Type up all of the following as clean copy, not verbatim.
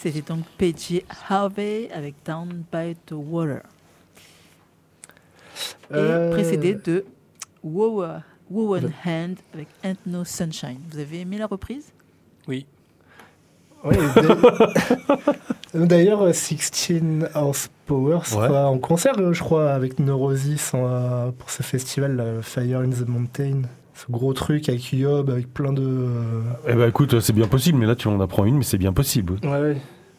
C'était donc PJ Harvey avec Down by the Water. Et précédé de Woven Hand avec Ain't No Sunshine. Vous avez aimé la reprise ? Oui. Oui, d'ailleurs, 16 Horsepower sera en concert, je crois, avec Neurosis pour ce festival, là, Fire in the Mountain. Ce gros truc avec Yob, avec plein de... Eh ben écoute, c'est bien possible, mais là tu en apprends une, mais c'est bien possible. Ouais.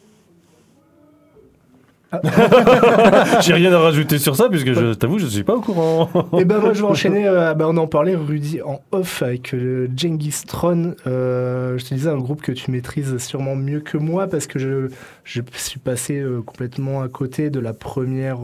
J'ai rien à rajouter sur ça, puisque je t'avoue, je suis pas au courant. Et ben moi je vais enchaîner, on en parlait Rudy en off avec Genghis Throne. Je te disais un groupe que tu maîtrises sûrement mieux que moi parce que je suis passé complètement à côté de la première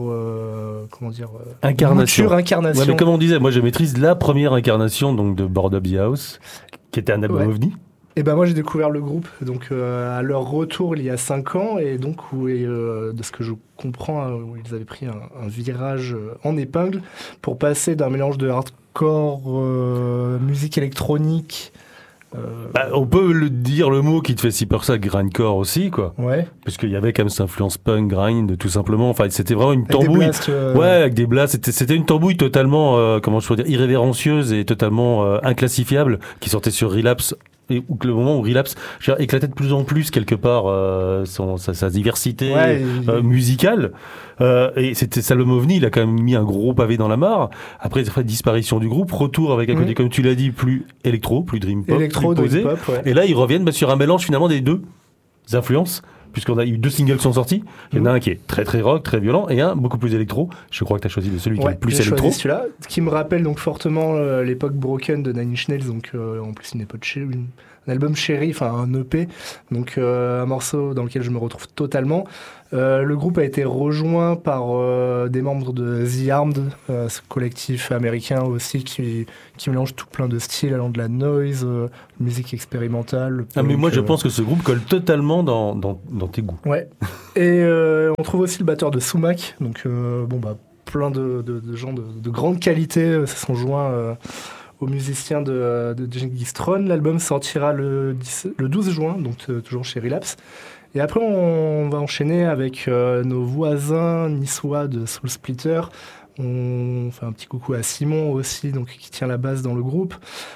incarnation. Incarnation. Ouais, mais comme on disait, moi je maîtrise la première incarnation donc de Board Up the House, qui était un album OVNI. Et ben moi j'ai découvert le groupe donc à leur retour il y a 5 ans et donc de ce que je comprends où ils avaient pris un virage en épingle pour passer d'un mélange de hardcore, musique électronique. On peut dire le mot qui te fait si peur ça, grindcore aussi quoi. Ouais. Parce qu'il y avait quand même cette influence punk, grind, tout simplement. Enfin, c'était vraiment une tambouille. Ouais, avec des blasts. C'était une tambouille totalement, comment je peux dire, irrévérencieuse et totalement inclassifiable qui sortait sur Relapse. Et le moment où Relapse éclatait de plus en plus quelque part sa diversité musicale. Et c'était Salom OVNI, il a quand même mis un gros pavé dans la mare. Après disparition du groupe, retour avec un côté, comme tu l'as dit, plus électro, plus dream pop, plus posé. Dream pop, Et là, ils reviennent sur un mélange finalement des deux influences. Puisqu'on a eu 2 singles qui sont sortis. Il y en a un qui est très très rock, très violent, et un beaucoup plus électro. Je crois que tu as choisi celui qui est le plus électro. Choisi celui-là, qui me rappelle donc fortement l'époque Broken de Nine Inch Nails, donc en plus un album chéri, enfin un EP, donc un morceau dans lequel je me retrouve totalement. Le groupe a été rejoint par des membres de The Armed, ce collectif américain aussi qui mélange tout plein de styles allant de la noise, musique expérimentale. Mais moi je pense que ce groupe colle totalement dans tes goûts. Ouais. Et on trouve aussi le batteur de Sumac, donc plein de gens de grande qualité se sont joints aux musiciens de Genghis Throne. L'album sortira le 12 juin, donc toujours chez Relapse. Et après, on va enchaîner avec nos voisins niçois de Soul Splitter. On fait un petit coucou à Simon aussi, donc, qui tient la basse dans le groupe.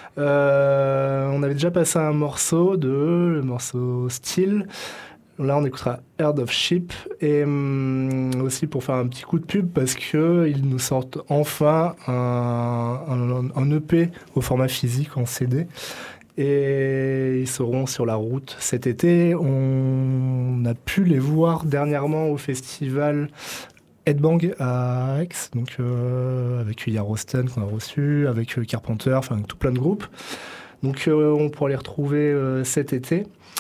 On avait déjà passé un morceau, le morceau Steel. Là, on écoutera Herd of Sheep. Et aussi pour faire un petit coup de pub, parce qu'ils nous sortent enfin un EP au format physique, en CD. Et ils seront sur la route cet été. On a pu les voir dernièrement au festival Headbang à Aix, donc avec Yarostan qu'on a reçu, avec Carpenter, enfin tout plein de groupes. Donc on pourra les retrouver cet été.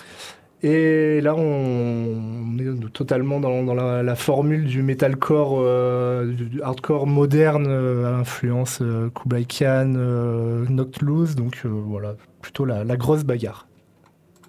Et là, on est totalement dans la formule du metalcore, du hardcore moderne, à influence Kublai Khan, Knocked Loose, donc voilà, plutôt la grosse bagarre.